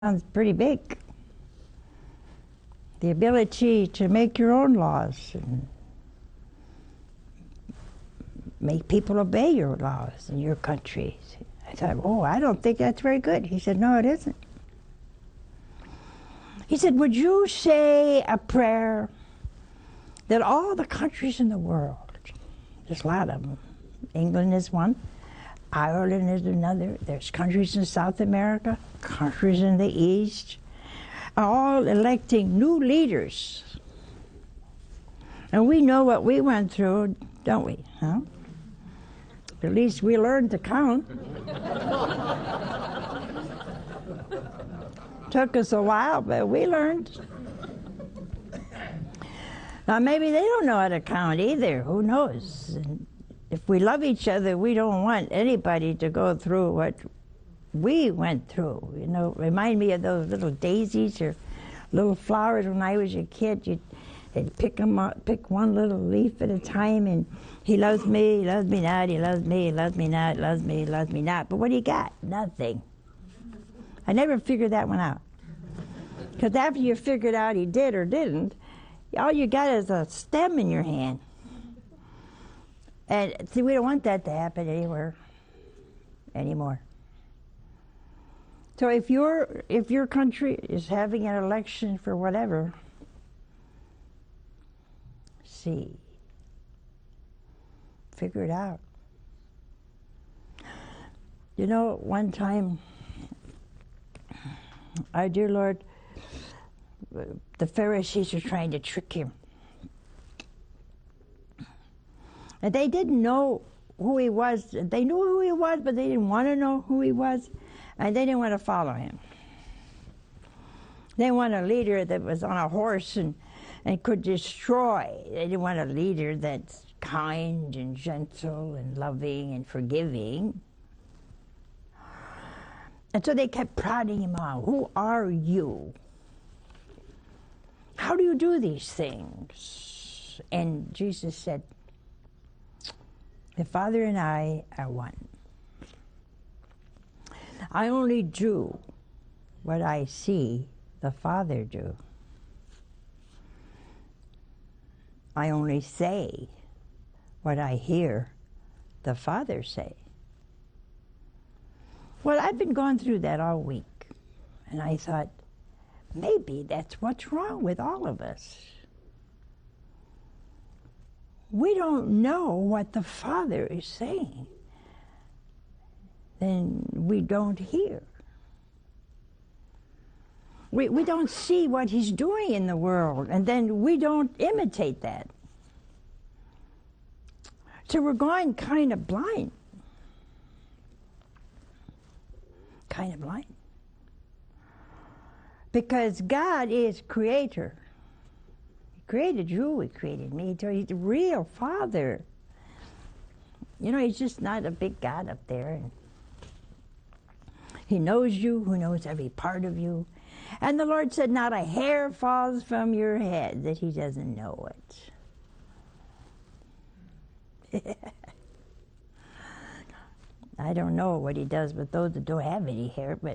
Sounds pretty big. The ability to make your own laws and make people obey your laws in your country. I thought, oh, I don't think that's very good. He said, no, it isn't. He said, would you say a prayer that all the countries in the world, there's a lot of them, England is one, Ireland is another, there's countries in South America, countries in the East, are all electing new leaders. And we know what we went through, don't we? Huh? At least we learned to count. Took us a while, but we learned. Now maybe they don't know how to count either, who knows? And if we love each other, we don't want anybody to go through what we went through. You know, remind me of those little daisies or little flowers when I was a kid. You'd pick them up, pick one little leaf at a time, and he loves me not, he loves me, he loves me not, loves me, he loves me not. But what do you got? Nothing. I never figured that one out. Because after you figured out he did or didn't, all you got is a stem in your hand. And see, we don't want that to happen anymore. So if your country is having an election for whatever, figure it out. You know, one time, our dear Lord, the Pharisees were trying to trick him. And they didn't know who he was. They knew who he was, but they didn't want to know who he was, and they didn't want to follow him. They want a leader that was on a horse and could destroy. They didn't want a leader that's kind and gentle and loving and forgiving. And so they kept prodding him on. Who are you? How do you do these things? And Jesus said, the Father and I are one. I only do what I see the Father do. I only say what I hear the Father say. Well, I've been going through that all week, and I thought, maybe that's what's wrong with all of us. We don't know what the Father is saying. Then we don't hear. We don't see what he's doing in the world, and then we don't imitate that. So we're going kind of blind. Kind of blind. Because God is creator. He created you, he created me. He's the real Father. You know, he's just not a big God up there. He knows you, who knows every part of you. And the Lord said, not a hair falls from your head that he doesn't know it. I don't know what he does with those that don't have any hair, but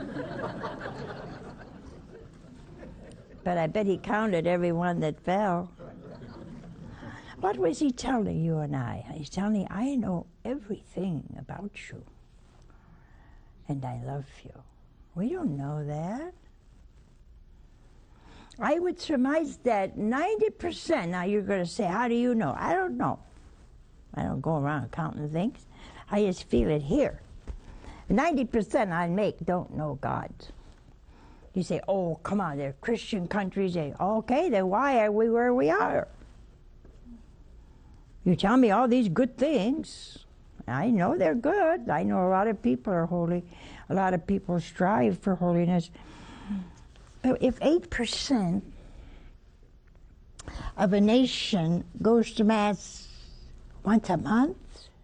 I bet he counted every one that fell. What was he telling you and I? He's telling, I know everything about you, and I love you. We don't know that. I would surmise that 90%, now you're going to say, how do you know? I don't know. I don't go around counting things. I just feel it here. 90% I make don't know God. You say, oh, come on, they're Christian countries. Okay, then why are we where we are? You tell me all these good things. I know they're good. I know a lot of people are holy. A lot of people strive for holiness. But if 8% of a nation goes to Mass once a month,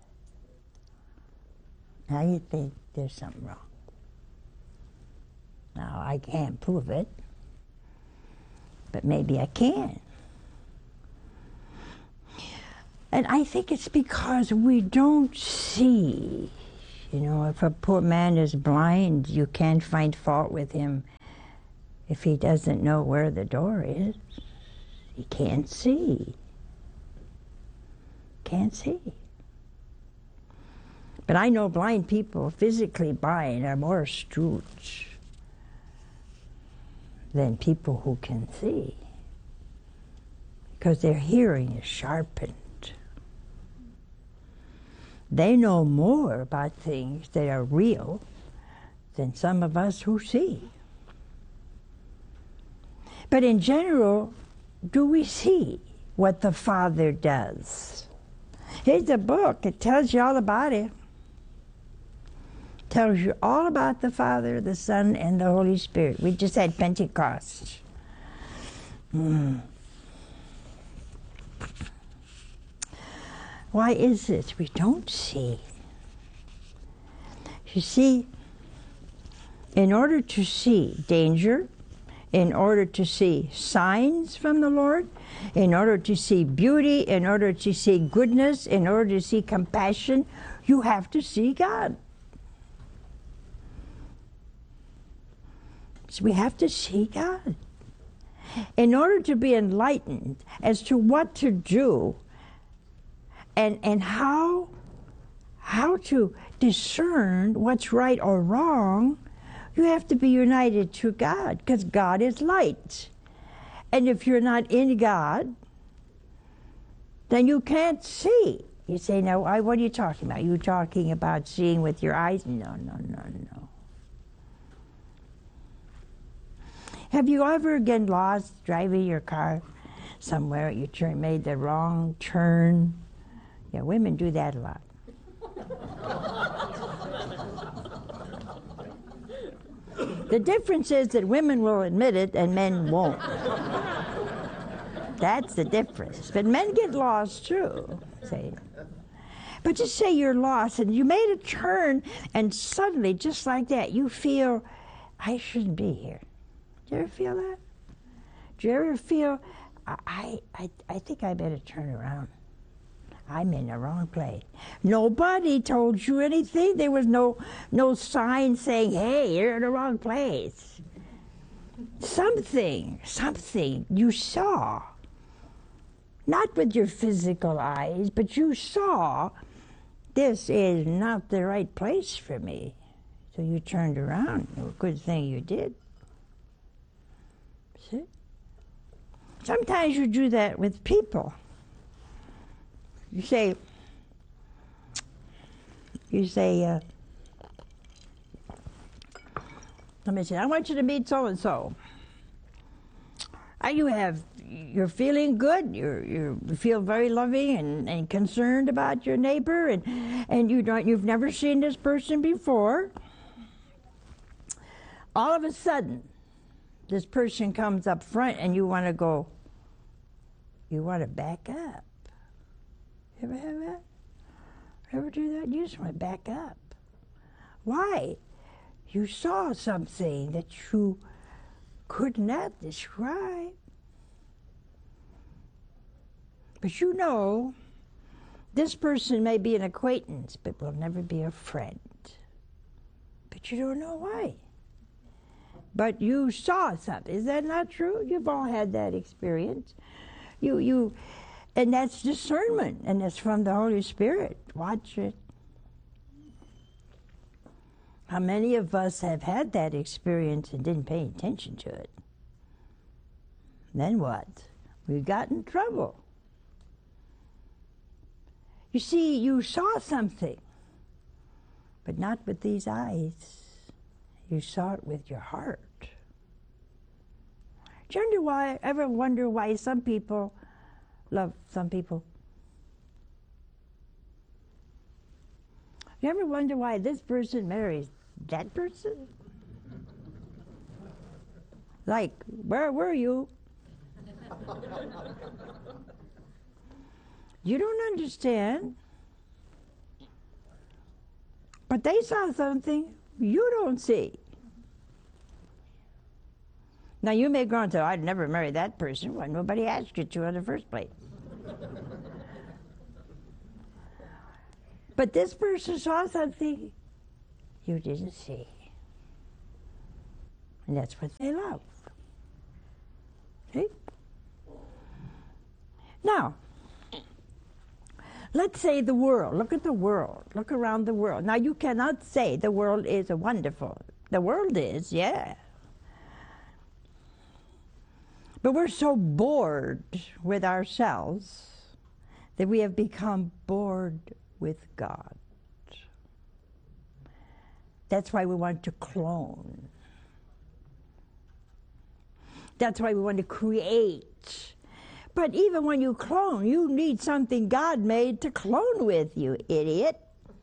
now you think there's something wrong. Now, I can't prove it, but maybe I can. And I think it's because we don't see You know, if a poor man is blind, you can't find fault with him if he doesn't know where the door is. He can't see. Can't see. But I know blind people, physically blind, are more astute than people who can see, because their hearing is sharpened. They know more about things that are real than some of us who see. But in general, do we see what the Father does? Here's a book. It tells you all about it. Tells you all about the Father, the Son, and the Holy Spirit. We just had Pentecost. Why is it we don't see? You see, in order to see danger, in order to see signs from the Lord, in order to see beauty, in order to see goodness, in order to see compassion, you have to see God. So we have to see God. In order to be enlightened as to what to do and how to discern what's right or wrong, you have to be united to God, because God is light. And if you're not in God, then you can't see. You say, now, what are you talking about? Are you talking about seeing with your eyes? No. Have you ever again lost driving your car somewhere? You made the wrong turn. Yeah, women do that a lot. The difference is that women will admit it and men won't. That's the difference. But men get lost too. See? But just say you're lost and you made a turn and suddenly, just like that, you feel, I shouldn't be here. Do you ever feel that? Do you ever feel, I think I better turn around. I'm in the wrong place. Nobody told you anything. There was no sign saying, hey, you're in the wrong place. Something you saw. Not with your physical eyes, but you saw, this is not the right place for me. So you turned around. A good thing you did. See? Sometimes you do that with people. You say, let me see, I want you to meet so-and-so. You're feeling good, you feel very loving and concerned about your neighbor, and you've never seen this person before. All of a sudden, this person comes up front and you want to back up. Ever have that? Ever do that? You just want to back up. Why? You saw something that you could not describe. But you know, this person may be an acquaintance, but will never be a friend. But you don't know why. But you saw something. Is that not true? You've all had that experience. And that's discernment, and it's from the Holy Spirit. Watch it. How many of us have had that experience and didn't pay attention to it? Then what? We got in trouble. You see, you saw something, but not with these eyes. You saw it with your heart. Do you ever wonder why some people love some people? You ever wonder why this person marries that person? Like, where were you? You don't understand. But they saw something you don't see. Now you may go on to, I'd never marry that person. Well, nobody asked you to in the first place. But this person saw something you didn't see. And that's what they love. See? Now, let's say the world. Look at the world. Look around the world. Now, you cannot say the world is wonderful. The world is, yeah. But we're so bored with ourselves that we have become bored with God. That's why we want to clone. That's why we want to create. But even when you clone, you need something God made to clone with, you idiot.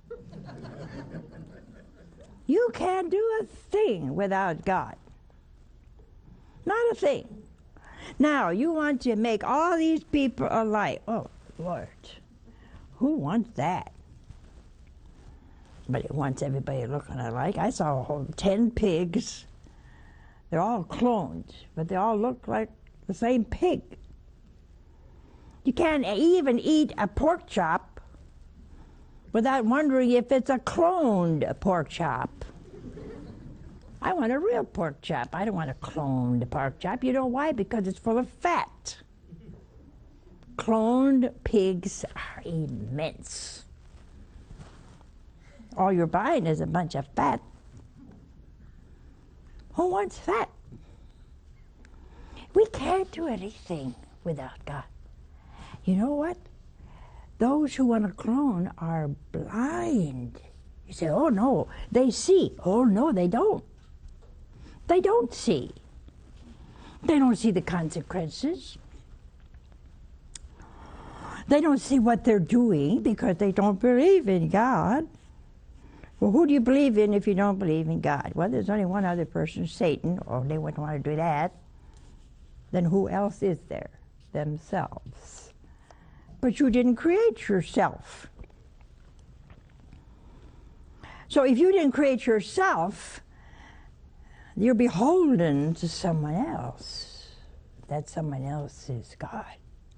You can't do a thing without God. Not a thing. Now, you want to make all these people alike. Oh, Lord, who wants that? But it wants everybody looking alike. I saw a whole 10 pigs. They're all cloned, but they all look like the same pig. You can't even eat a pork chop without wondering if it's a cloned pork chop. I want a real pork chop. I don't want a cloned pork chop. You know why? Because it's full of fat. Cloned pigs are immense. All you're buying is a bunch of fat. Who wants fat? We can't do anything without God. You know what? Those who want to clone are blind. You say, oh no, they see. Oh no, they don't. They don't see. They don't see the consequences. They don't see what they're doing because they don't believe in God. Well, who do you believe in if you don't believe in God? Well, there's only one other person, Satan. Oh, they wouldn't want to do that. Then who else is there? Themselves. But you didn't create yourself. So if you didn't create yourself, you're beholden to someone else. That someone else is God.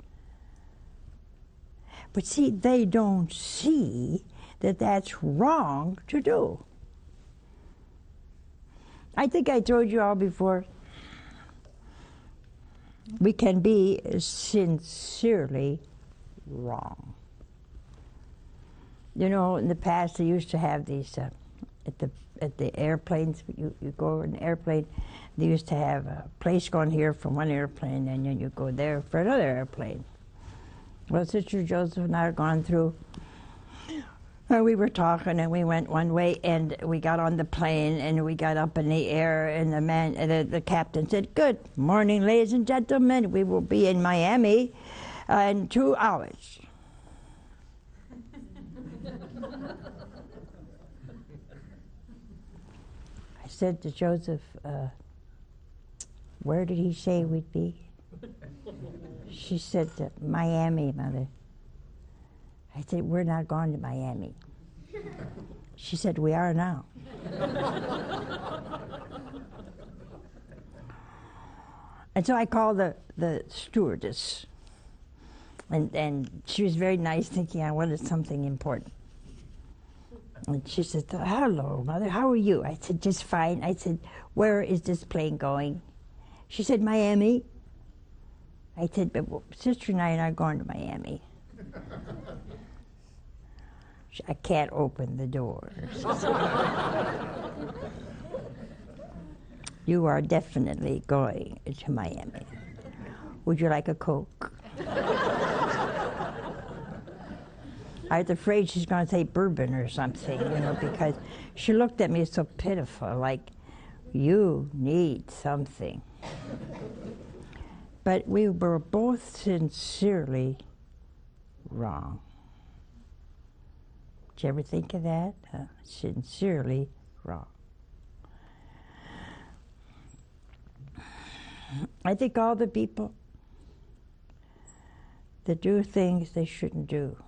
But see, they don't see that that's wrong to do. I think I told you all before, we can be sincerely wrong. You know, in the past they used to have these, at the airplanes, you go in an airplane, they used to have a place going here from one airplane and then you go there for another airplane. Well, Sister Joseph and I are gone through, we were talking and we went one way and we got on the plane and we got up in the air and the captain said, "Good morning, ladies and gentlemen. We will be in Miami in 2 hours. I said to Joseph, where did he say we'd be? She said, Miami, Mother. I said, we're not going to Miami. She said, we are now. And so I called the stewardess. And she was very nice, thinking I wanted something important. And she said, hello, Mother, how are you? I said, just fine. I said, where is this plane going? She said, Miami. I said, but Sister and I are not going to Miami. I can't open the door. You are definitely going to Miami. Would you like a Coke? I was afraid she's going to say bourbon or something, because she looked at me so pitiful, like, you need something. But we were both sincerely wrong. Did you ever think of that? Sincerely wrong. I think all the people that do things they shouldn't do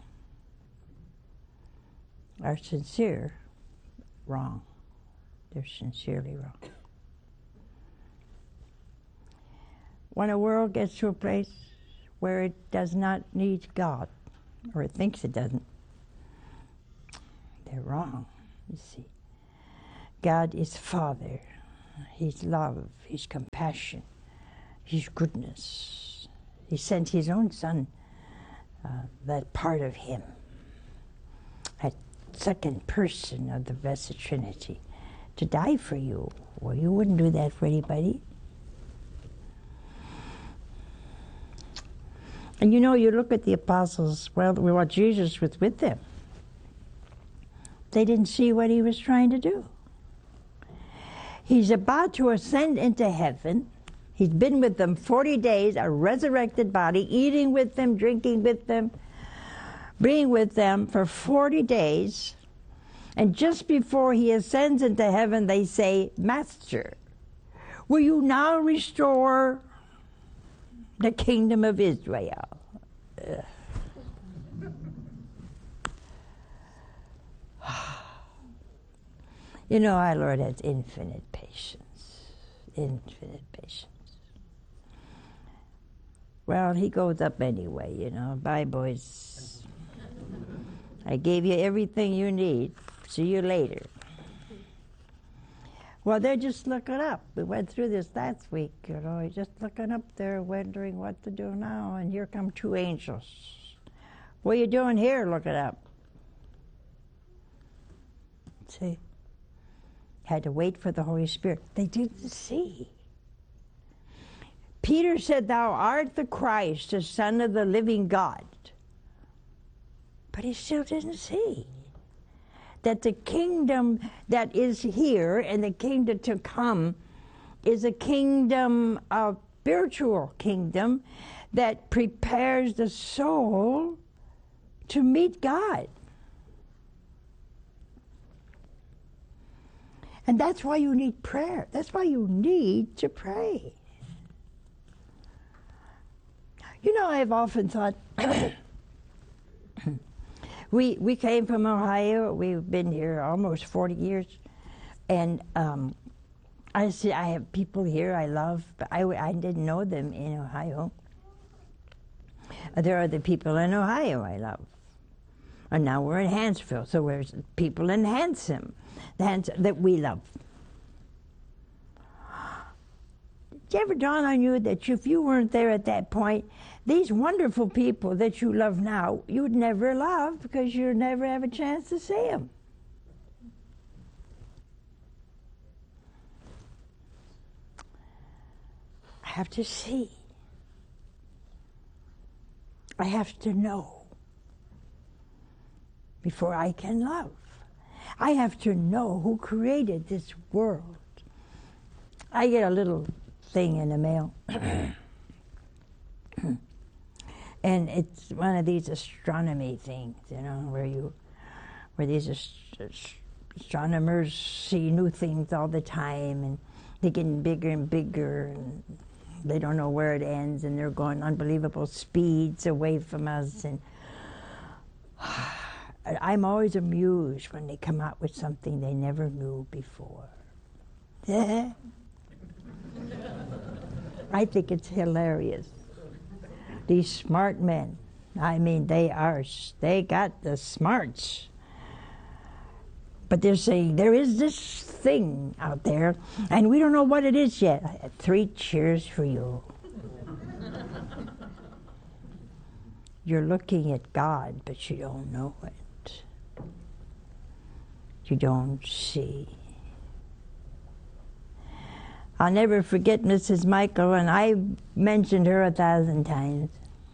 are sincere wrong. They're sincerely wrong. When a world gets to a place where it does not need God, or it thinks it doesn't, they're wrong, you see. God is Father. He's love. He's compassion. He's goodness. He sent His own Son, that part of Him, that second person of the Blessed Trinity, to die for you. Well, you wouldn't do that for anybody. And you know, you look at the apostles, well, Jesus was with them. They didn't see what He was trying to do. He's about to ascend into heaven. He's been with them 40 days, a resurrected body, eating with them, drinking with them, being with them for 40 days. And just before He ascends into heaven, they say, Master, will you now restore the kingdom of Israel? You know, our Lord has infinite patience. Infinite patience. Well, He goes up anyway, you know. Bye, boys. I gave you everything you need. See you later. Well, they're just looking up. We went through this last week, you know, just looking up there, wondering what to do now, and here come two angels. What are you doing here looking up? See? Had to wait for the Holy Spirit. They didn't see. Peter said, Thou art the Christ, the Son of the living God. But he still didn't see that the kingdom that is here and the kingdom to come is a kingdom, a spiritual kingdom that prepares the soul to meet God. And that's why you need prayer. That's why you need to pray. You know, I've often thought, we came from Ohio. We've been here almost 40 years. And I see I have people here I love, but I didn't know them in Ohio. There are the people in Ohio I love. And now we're in Hansville, so there's people in Hanson that we love. Did it ever dawn on you that if you weren't there at that point, these wonderful people that you love now, you'd never love because you'd never have a chance to see them? I have to see. I have to know before I can love. I have to know who created this world. I get a little thing in the mail. And it's one of these astronomy things, you know, where these astronomers see new things all the time, and they're getting bigger and bigger, and they don't know where it ends, and they're going unbelievable speeds away from us. And I'm always amused when they come out with something they never knew before. I think it's hilarious. These smart men, I mean, they got the smarts. But they're saying, there is this thing out there, and we don't know what it is yet. 3 cheers for you. You're looking at God, but you don't know it. You don't see. I'll never forget Mrs. Michael, and I mentioned her 1,000 times.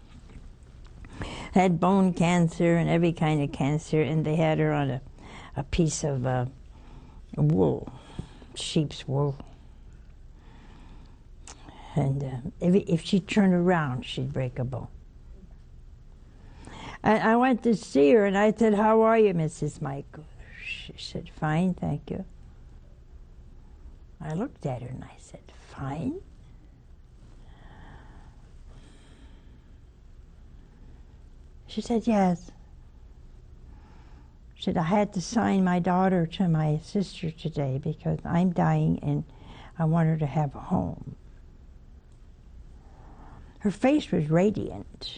Had bone cancer and every kind of cancer, and they had her on a piece of wool, sheep's wool. And if she turned around, she'd break a bone. And I went to see her, and I said, "How are you, Mrs. Michael?" She said, "Fine, thank you." I looked at her and I said, "Fine?" She said, "Yes." She said, "I had to sign my daughter to my sister today because I'm dying and I want her to have a home." Her face was radiant.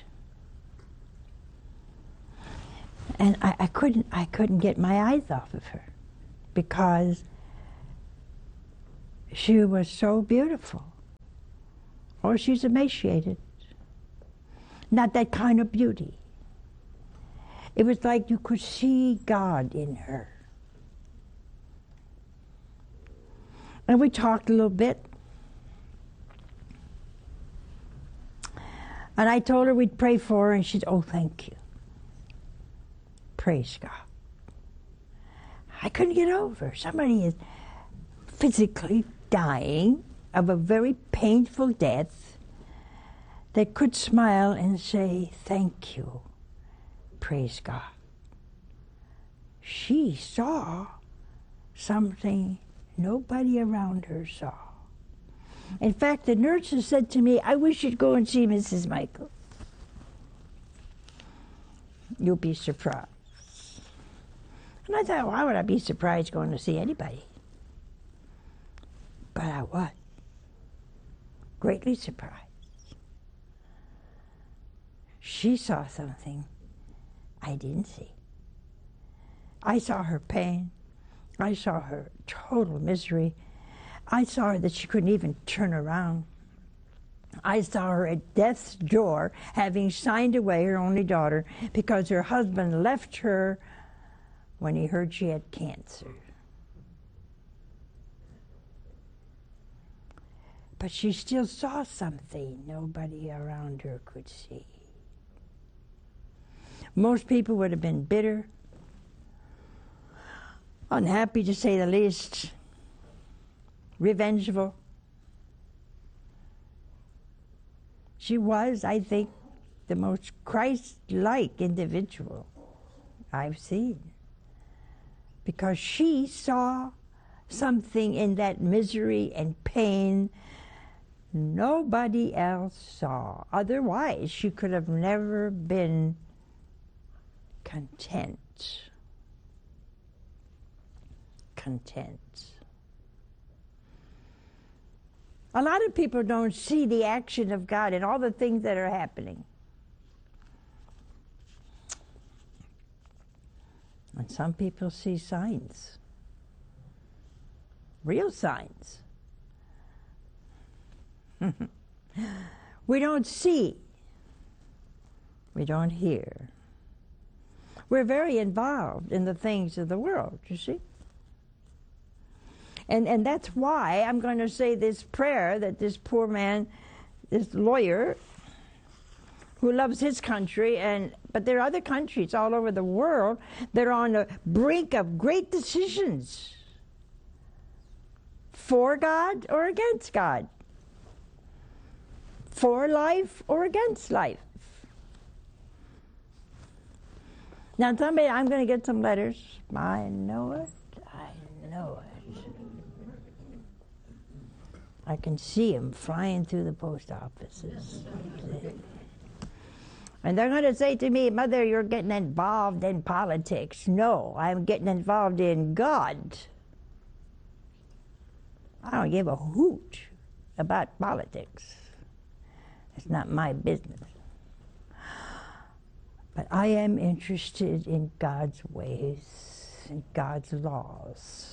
And I couldn't get my eyes off of her because She was so beautiful. Oh, she's emaciated. Not that kind of beauty. It was like you could see God in her. And we talked a little bit. And I told her we'd pray for her, and she said, oh, thank you. Praise God. I couldn't get over. Somebody is physically dying of a very painful death that could smile and say, thank you. Praise God. She saw something nobody around her saw. In fact, the nurses said to me, I wish you'd go and see Mrs. Michael. You'll be surprised. And I thought, why would I be surprised going to see anybody? But I was greatly surprised. She saw something I didn't see. I saw her pain. I saw her total misery. I saw her that she couldn't even turn around. I saw her at death's door, having signed away her only daughter because her husband left her when he heard she had cancer. But she still saw something nobody around her could see. Most people would have been bitter, unhappy to say the least, revengeful. She was, I think, the most Christ-like individual I've seen, because she saw something in that misery and pain nobody else saw. Otherwise, she could have never been content. Content. A lot of people don't see the action of God and all the things that are happening. And some people see signs, real signs. We don't see, we don't hear. We're very involved in the things of the world, you see. And that's why I'm going to say this prayer that this poor man, this lawyer, who loves his country, but there are other countries all over the world that are on the brink of great decisions. For God or against God. For life or against life. Now somebody, I'm going to get some letters. I know it. I know it. I can see them flying through the post offices. And they're going to say to me, Mother, you're getting involved in politics. No, I'm getting involved in God. I don't give a hoot about politics. It's not my business. But I am interested in God's ways and God's laws.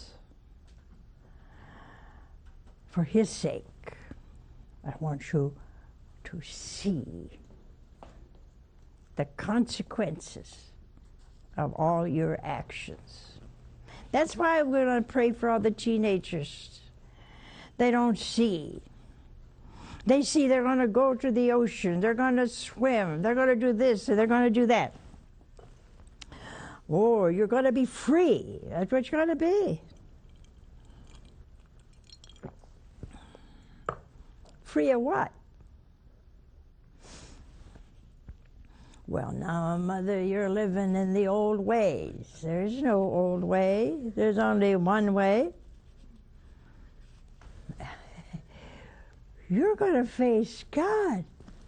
For His sake, I want you to see the consequences of all your actions. That's why we're going to pray for all the teenagers. They don't see. They see they're going to go to the ocean, they're going to swim, they're going to do this, and they're going to do that. Oh, you're going to be free. That's what you're going to be. Free of what? Well, now, Mother, you're living in the old ways. There's no old way. There's only one way. You're going to face God.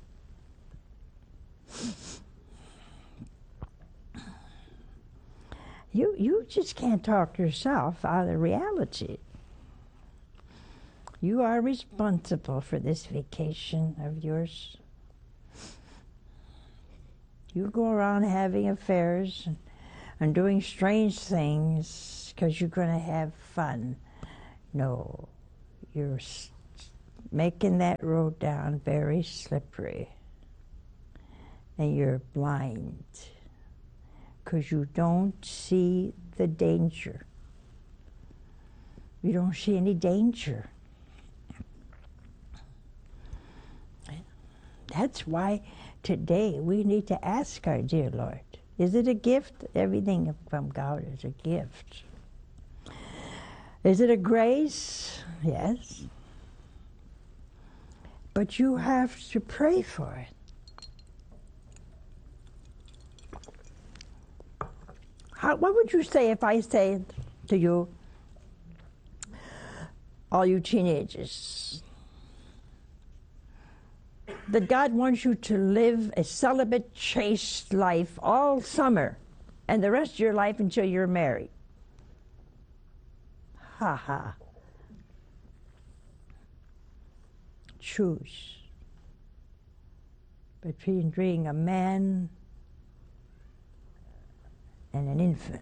You just can't talk yourself out of reality. You are responsible for this vacation of yours. You go around having affairs and doing strange things because you're going to have fun. No, you're making that road down very slippery, and you're blind because you don't see the danger. You don't see any danger. That's why today we need to ask our dear Lord, is it a gift? Everything from God is a gift. Is it a grace? Yes. But you have to pray for it. What would you say if I said to you, all you teenagers, that God wants you to live a celibate, chaste life all summer and the rest of your life until you're married? Ha ha. Choose between being a man and an infant,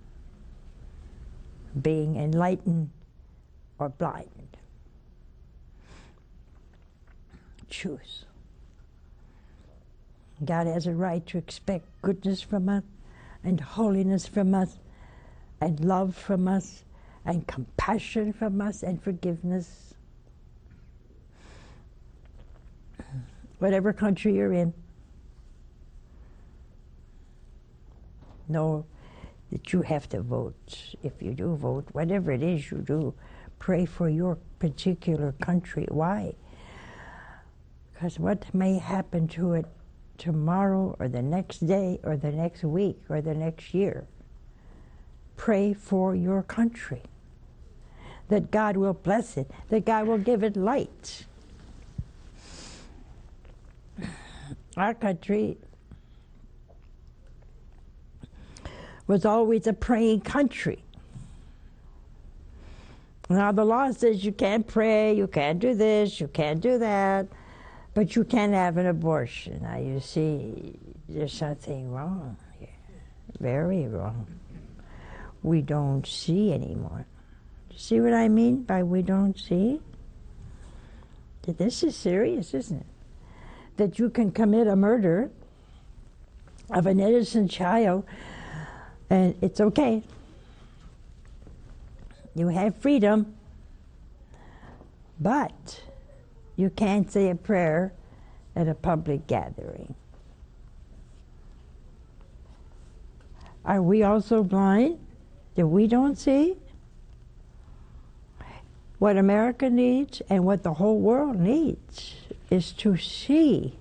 being enlightened or blind. Choose. God has a right to expect goodness from us, and holiness from us, and love from us, and compassion from us, and forgiveness. Whatever country you're in, know that you have to vote. If you do vote, whatever it is you do, pray for your particular country. Why? Because what may happen to it tomorrow or the next day or the next week or the next year. Pray for your country, that God will bless it, that God will give it light. Our country was always a praying country. Now the law says you can't pray, you can't do this, you can't do that, but you can have an abortion. Now you see, there's something wrong here, very wrong. We don't see anymore. You see what I mean by we don't see? This is serious, isn't it? That you can commit a murder of an innocent child and it's okay. You have freedom, but you can't say a prayer at a public gathering. Are we also blind that we don't see what America needs and what the whole world needs is to see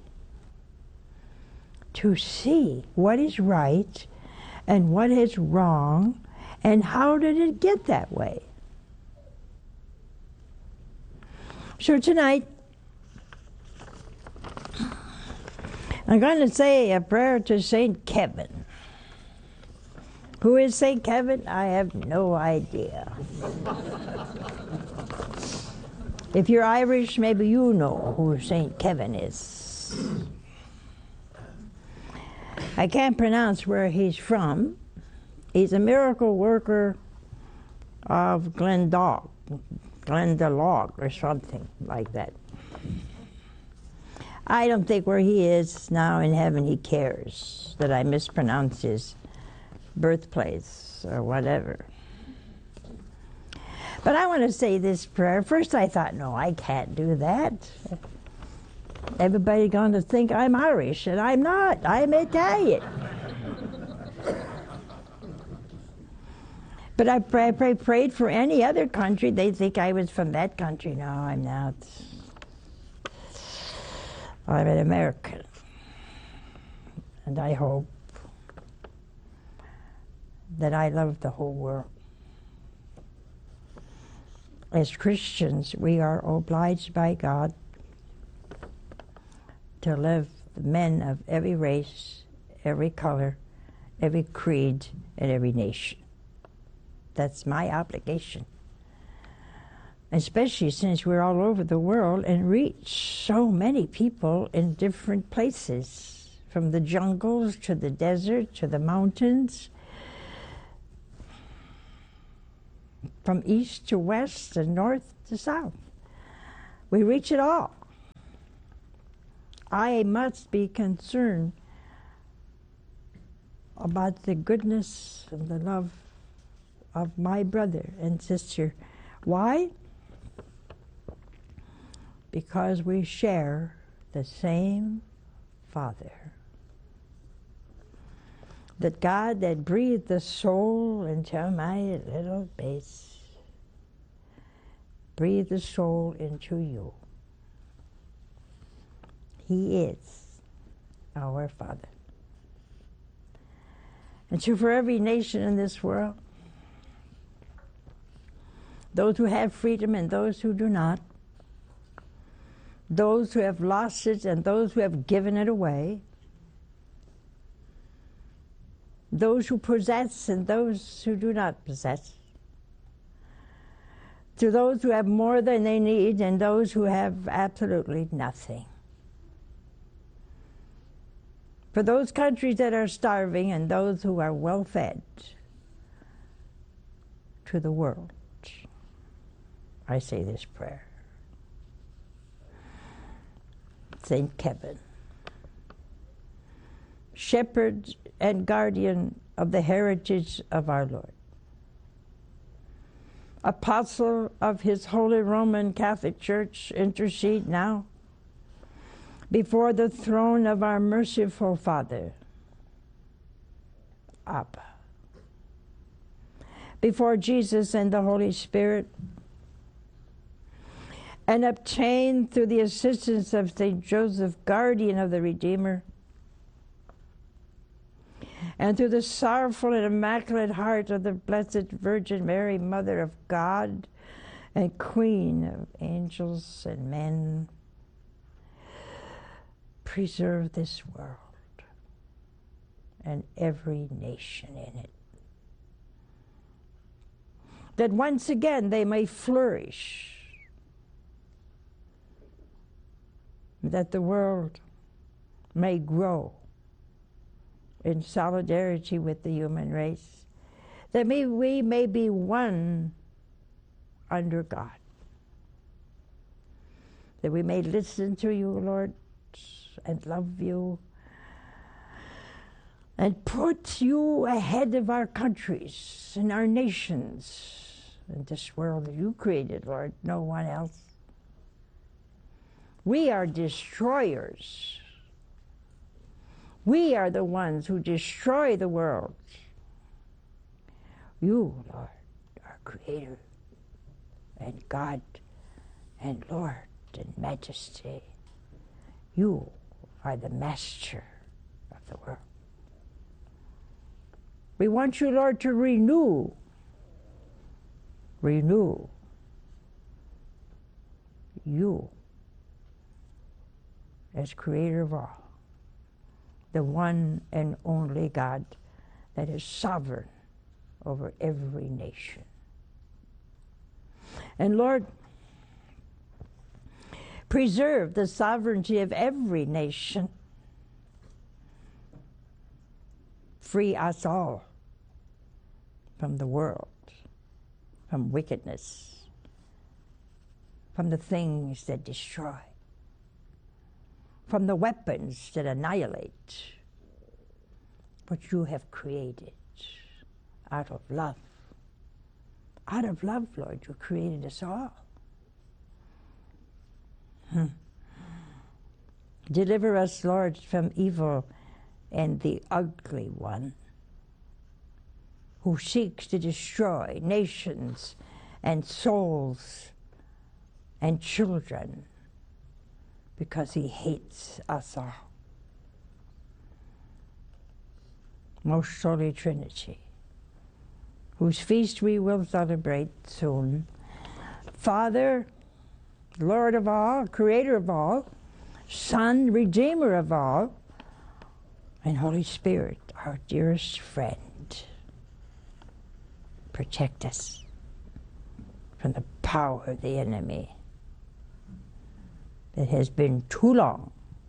what is right and what is wrong and how did it get that way. So tonight, I'm going to say a prayer to St. Kevin. Who is St. Kevin? I have no idea. If you're Irish, maybe you know who St. Kevin is. I can't pronounce where he's from. He's a miracle worker of Glendalough or something like that. I don't think where he is now in heaven he cares that I mispronounce his birthplace or whatever. But I want to say this prayer. First I thought, no, I can't do that. Everybody's going to think I'm Irish, and I'm not. I'm Italian. But I prayed for any other country. They think I was from that country. No, I'm not. I'm an American. And I hope that I love the whole world. As Christians, we are obliged by God to love men of every race, every color, every creed, and every nation. That's my obligation. Especially since we're all over the world and reach so many people in different places, from the jungles to the desert to the mountains, from east to west and north to south. We reach it all. I must be concerned about the goodness and the love of my brother and sister. Why? Because we share the same Father. That God that breathed the soul into my little base, breathed the soul into you. He is our Father. And so for every nation in this world, those who have freedom and those who do not, those who have lost it and those who have given it away, those who possess and those who do not possess, to those who have more than they need and those who have absolutely nothing. For those countries that are starving and those who are well fed, to the world, I say this prayer. St. Kevin, shepherd and guardian of the heritage of our Lord, apostle of His Holy Roman Catholic Church, intercede now before the throne of our merciful Father, Abba, before Jesus and the Holy Spirit, and obtain through the assistance of St. Joseph, guardian of the Redeemer, and through the sorrowful and immaculate heart of the Blessed Virgin Mary, Mother of God and Queen of angels and men, preserve this world and every nation in it, that once again they may flourish, that the world may grow in solidarity with the human race, that we may be one under God, that we may listen to you, Lord, and love you, and put you ahead of our countries and our nations and this world that you created, Lord, no one else. We are destroyers. We are the ones who destroy the world. You, Lord, are Creator and God and Lord and Majesty. You are the Master of the world. We want you, Lord, to renew you as Creator of all, the one and only God that is sovereign over every nation. And Lord, preserve the sovereignty of every nation. Free us all from the world, from wickedness, from the things that destroy, from the weapons that annihilate, what you have created out of love. Out of love, Lord, you created us all. Deliver us, Lord, from evil and the ugly one, who seeks to destroy nations and souls and children, because he hates us all. Most Holy Trinity, whose feast we will celebrate soon, Father, Lord of all, Creator of all, Son, Redeemer of all, and Holy Spirit, our dearest friend, protect us from the power of the enemy that has been too long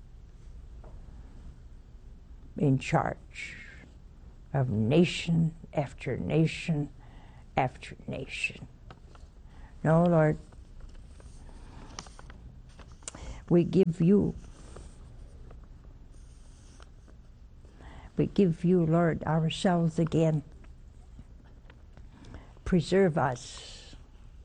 in charge of nation after nation after nation. No, Lord, We give you. We give you, Lord, ourselves again. Preserve us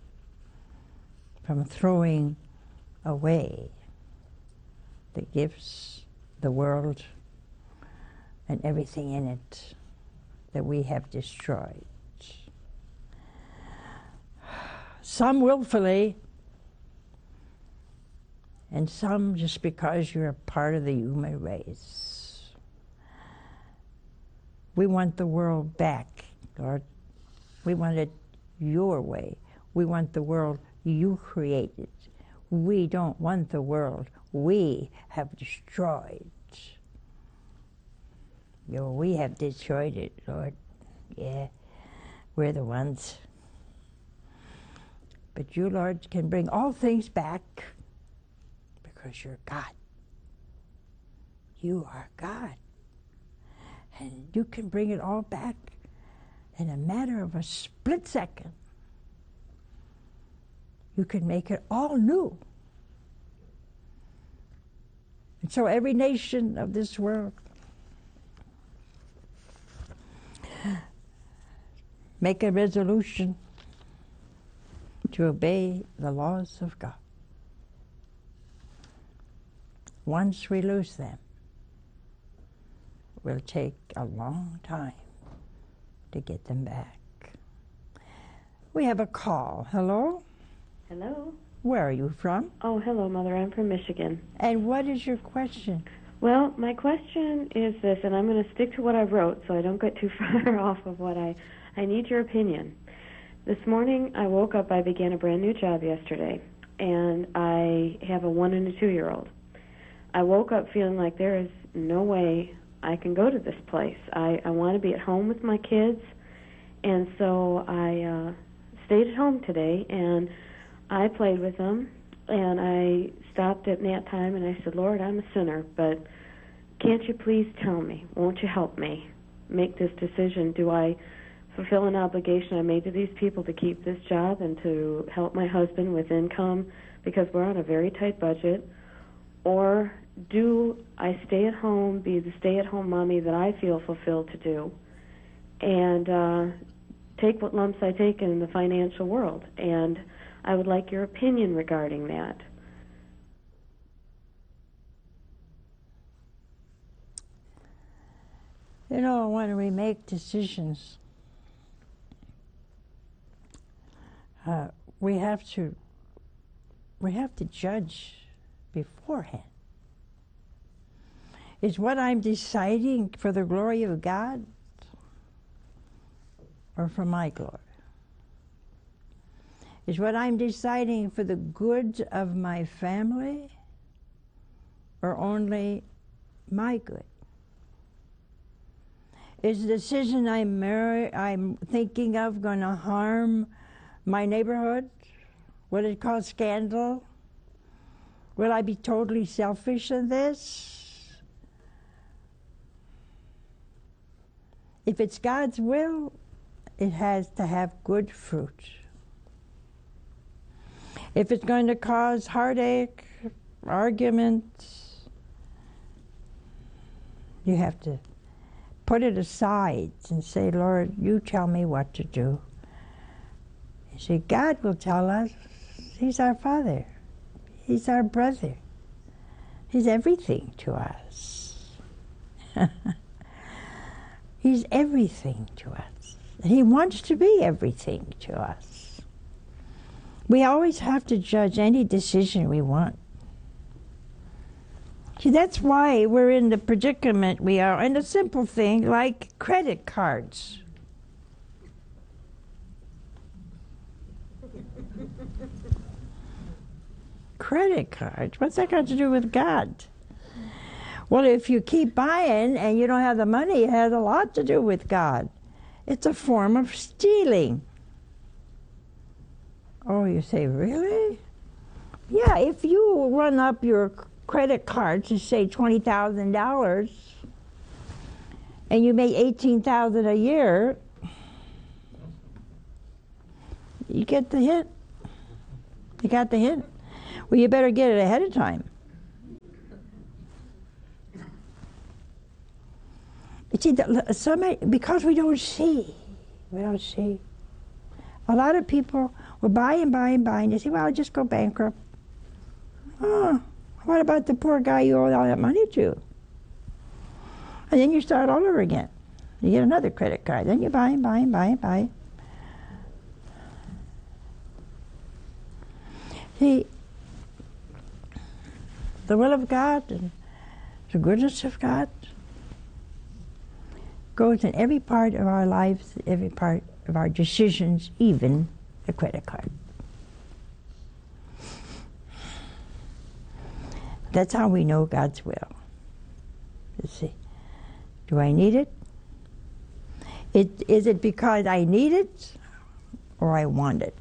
from throwing away the gifts, the world, and everything in it that we have destroyed. Some willfully, and some just because you're a part of the human race. We want the world back, Lord. We want it your way. We want the world you created. We don't want the world we have destroyed. We have destroyed it, Lord. Yeah, we're the ones. But you, Lord, can bring all things back because you're God. You are God. And you can bring it all back in a matter of a split second. You can make it all new. And so every nation of this world, make a resolution to obey the laws of God. Once we lose them, it will take a long time to get them back. We have a call. Hello? Hello. Where are you from? Oh, hello, Mother. I'm from Michigan. And what is your question? Well, my question is this, and I'm going to stick to what I wrote so I don't get too far off of what I need your opinion. This morning I woke up, I began a brand new job yesterday, and I have a 1 and a 2-year-old. I woke up feeling like there is no way I can go to this place. I want to be at home with my kids, and so I stayed at home today, and I played with them, and I stopped at nap time, and I said, Lord, I'm a sinner, but can't you please tell me, won't you help me make this decision? Do I fulfill an obligation I made to these people to keep this job and to help my husband with income because we're on a very tight budget? Or do I stay at home, be the stay-at-home mommy that I feel fulfilled to do, and take what lumps I take in the financial world? And I would like your opinion regarding that. You know, when we make decisions, we have to judge beforehand. Is what I'm deciding for the glory of God or for my glory? Is what I'm deciding for the good of my family or only my good? Is the decision I'm thinking of going to harm my neighborhood? Will it cause scandal? Will I be totally selfish in this? If it's God's will, it has to have good fruit. If it's going to cause heartache, arguments, you have to put it aside and say, Lord, you tell me what to do. You see, God will tell us. He's our Father. He's our brother. He's everything to us. He's everything to us. He wants to be everything to us. We always have to judge any decision we want. See, that's why we're in the predicament we are, and a simple thing like credit cards. Credit cards? What's that got to do with God? Well, if you keep buying and you don't have the money, it has a lot to do with God. It's a form of stealing. Oh, you say, really? Yeah, if you run up your credit card to say $20,000 and you make $18,000 a year, you get the hint. You got the hint. Well, you better get it ahead of time. You see, because we don't see. We don't see. A lot of people will buy and buy and buy, and you say, well, I'll just go bankrupt. Oh, what about the poor guy you owe all that money to? And then you start all over again. You get another credit card. Then you buy and buy and buy and buy. See, the will of God and the goodness of God goes in every part of our lives, every part of our decisions, even a credit card. That's how we know God's will. You see, do I need it? Is it because I need it or I want it?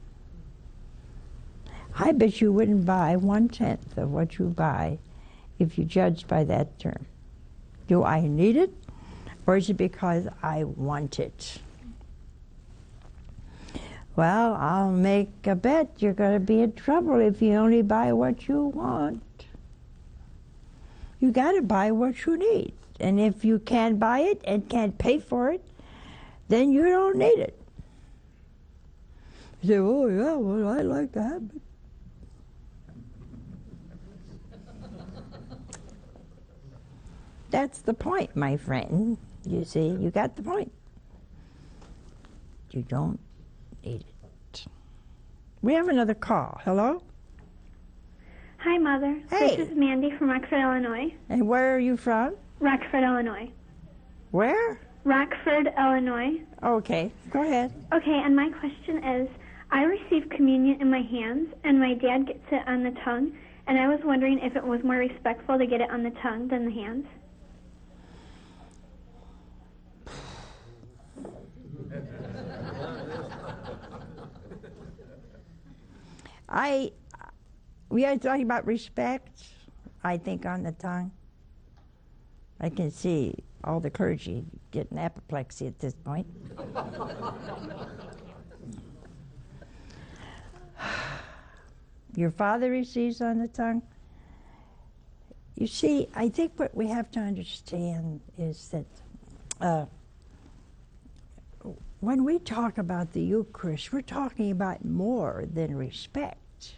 I bet you wouldn't buy 1/10 of what you buy if you judged by that term. Do I need it, or is it because I want it? Well, I'll make a bet you're going to be in trouble if you only buy what you want. You got to buy what you need. And if you can't buy it and can't pay for it, then you don't need it. You say, oh yeah, well, I like to have it. That's the point, my friend. You see, you got the point. You don't need it. We have another call. Hello? Hi, Mother. Hey. This is Mandy from Rockford, Illinois. And where are you from? Rockford, Illinois. Where? Rockford, Illinois. Okay, go ahead. Okay, and my question is, I receive communion in my hands, and my dad gets it on the tongue, and I was wondering if it was more respectful to get it on the tongue than the hands. We are talking about respect, I think, on the tongue. I can see all the clergy getting apoplexy at this point. Your father receives on the tongue. You see, I think what we have to understand is that when we talk about the Eucharist, we're talking about more than respect.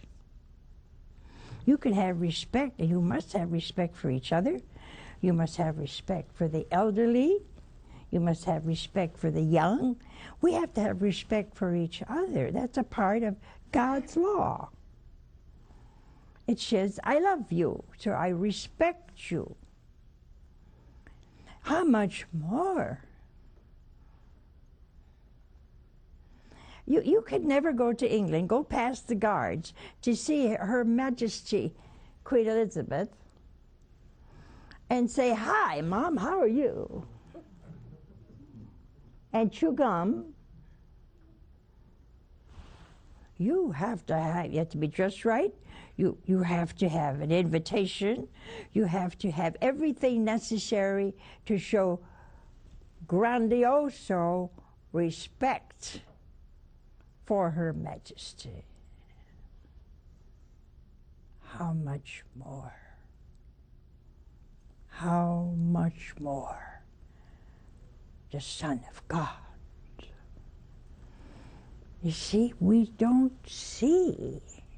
You can have respect, and you must have respect for each other. You must have respect for the elderly. You must have respect for the young. We have to have respect for each other. That's a part of God's law. It says, I love you, so I respect you. How much more? You could never go to England, go past the guards to see Her Majesty Queen Elizabeth and say, hi, Mom, how are you? And chew gum. You have to be dressed right. You have to have an invitation. You have to have everything necessary to show grandioso respect for Her Majesty. How much more? How much more the Son of God? You see, we don't see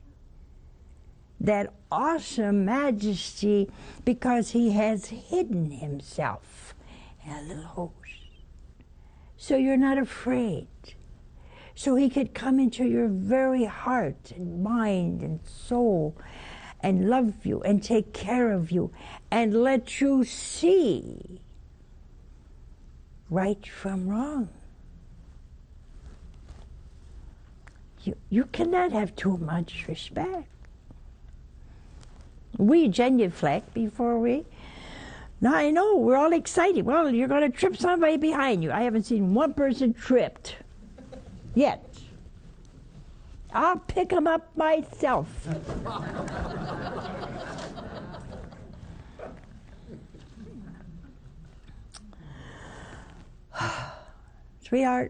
that awesome majesty because he has hidden himself in a little host. So you're not afraid. So he could come into your very heart and mind and soul and love you and take care of you and let you see right from wrong. You cannot have too much respect. We genuflect before we... Now I know, we're all excited. Well, you're going to trip somebody behind you. I haven't seen one person tripped yet. I'll pick them up myself. Sweetheart,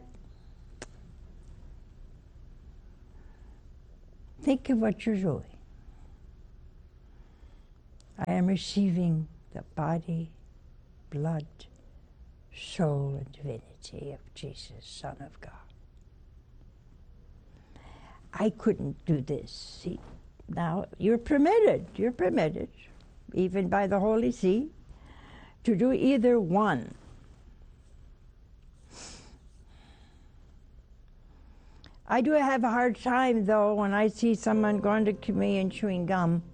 think of what you're doing. I am receiving the body, blood, soul and divinity of Jesus, Son of God. I couldn't do this. See, now you're permitted, even by the Holy See, to do either one. I do have a hard time, though, when I see someone going to communion chewing gum.